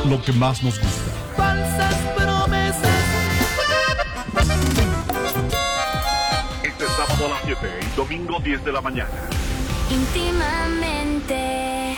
lo que más nos gusta. Falsas promesas. Este sábado a las 7 y domingo 10 de la mañana. Íntimamente.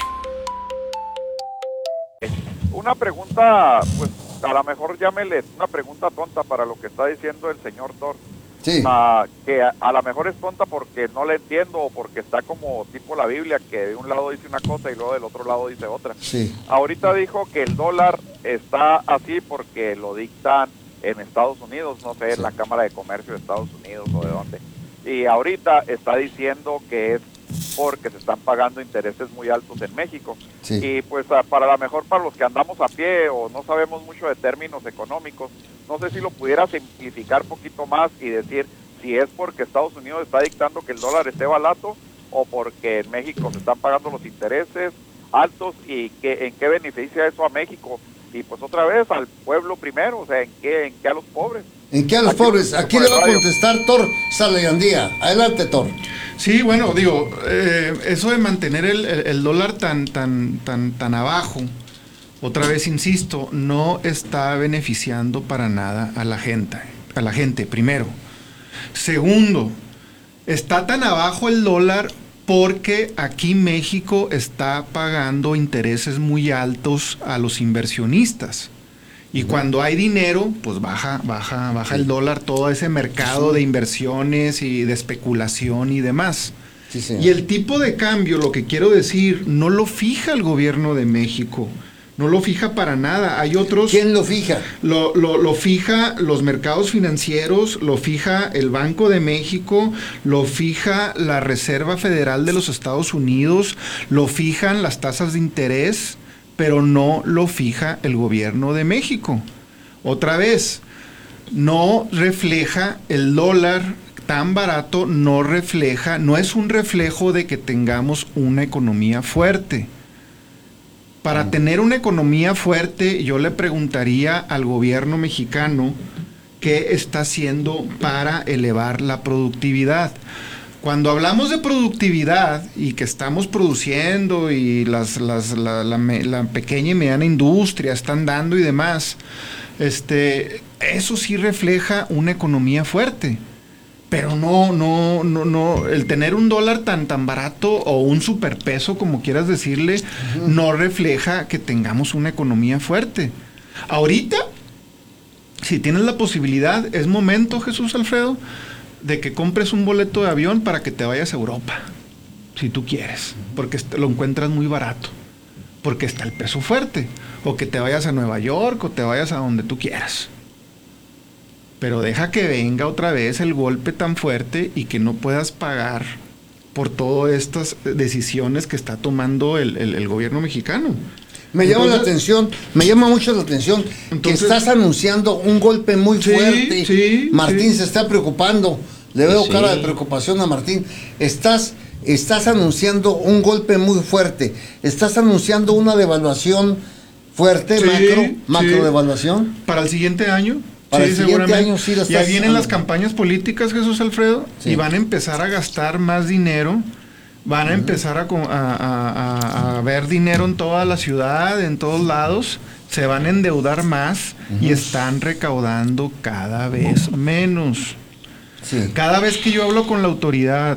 Una pregunta, pues a lo mejor llámele una pregunta tonta para lo que está diciendo el señor Thor. Sí. Que a lo mejor es tonta porque no la entiendo o porque está como tipo la Biblia, que de un lado dice una cosa y luego del otro lado dice otra. Sí. Ahorita dijo que el dólar está así porque lo dictan en Estados Unidos, no sé, en la Cámara de Comercio de Estados Unidos o de dónde. Y ahorita está diciendo que es porque se están pagando intereses muy altos en México. Sí. Y pues para lo mejor para los que andamos a pie o no sabemos mucho de términos económicos, no sé si lo pudiera simplificar un poquito más y decir si es porque Estados Unidos está dictando que el dólar esté barato o porque en México se están pagando los intereses altos y en qué beneficia eso a México y pues otra vez al pueblo primero, o sea, en qué a los pobres. ¿En qué a los pobres? Aquí le va a contestar Thor Salayandía. Adelante, Thor. Sí, bueno, digo, eso de mantener el dólar tan abajo, otra vez insisto, no está beneficiando para nada a la gente, primero. Segundo, está tan abajo el dólar porque aquí México está pagando intereses muy altos a los inversionistas. Y cuando hay dinero, pues baja el dólar, todo ese mercado de inversiones y de especulación y demás. Sí, señor. Y el tipo de cambio, lo que quiero decir, no lo fija el gobierno de México. No lo fija para nada. Hay otros... ¿Quién lo fija? Lo fija los mercados financieros, lo fija el Banco de México, lo fija la Reserva Federal de los Estados Unidos, lo fijan las tasas de interés, pero no lo fija el gobierno de México. Otra vez, no refleja el dólar tan barato, no es un reflejo de que tengamos una economía fuerte. Para tener una economía fuerte, yo le preguntaría al gobierno mexicano qué está haciendo para elevar la productividad. Cuando hablamos de productividad y que estamos produciendo y la pequeña y mediana industria están dando y demás, eso sí refleja una economía fuerte. Pero no, el tener un dólar tan barato o un superpeso, como quieras decirle, no refleja que tengamos una economía fuerte. Ahorita, si tienes la posibilidad, es momento, Jesús Alfredo, de que compres un boleto de avión para que te vayas a Europa, si tú quieres, porque lo encuentras muy barato, porque está el peso fuerte, o que te vayas a Nueva York, o te vayas a donde tú quieras. Pero deja que venga otra vez el golpe tan fuerte y que no puedas pagar por todas estas decisiones que está tomando el gobierno mexicano. Me llama mucho la atención que estás anunciando un golpe muy fuerte. Sí, Martín se está preocupando. Le veo cara de preocupación a Martín. Estás anunciando un golpe muy fuerte. Estás anunciando una devaluación fuerte, macro devaluación. Para el siguiente año. Para el siguiente año sí lo estás. Ya vienen las campañas políticas, Jesús Alfredo, sí. Y van a empezar a gastar más dinero, van a empezar a ver dinero en toda la ciudad, en todos lados, se van a endeudar más y están recaudando cada vez menos. Sí. Cada vez que yo hablo con la autoridad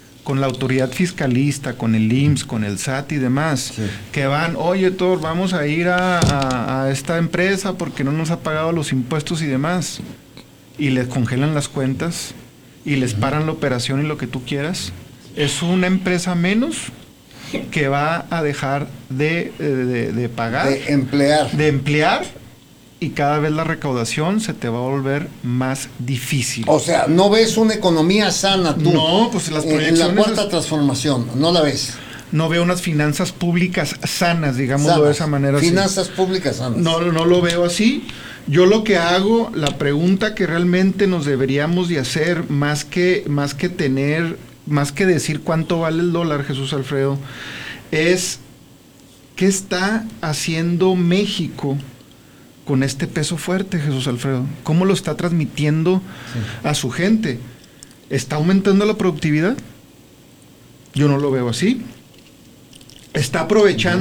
fiscalista, con el IMSS, con el SAT y demás, que van, oye, Thor, vamos a ir a esta empresa porque no nos ha pagado los impuestos y demás, y les congelan las cuentas y les paran la operación y lo que tú quieras, es una empresa menos que va a dejar de pagar, de emplear, y cada vez la recaudación se te va a volver más difícil. O sea, ¿no ves una economía sana tú? No, pues las proyecciones... En la cuarta transformación, ¿no la ves? No veo unas finanzas públicas sanas, digámoslo de esa manera. Finanzas públicas sanas. No lo veo así. Yo lo que hago, la pregunta que realmente nos deberíamos de hacer, más que decir cuánto vale el dólar, Jesús Alfredo, es ¿qué está haciendo México con este peso fuerte, Jesús Alfredo? ¿Cómo lo está transmitiendo a su gente? ¿Está aumentando la productividad? Yo no lo veo así. ¿Está aprovechando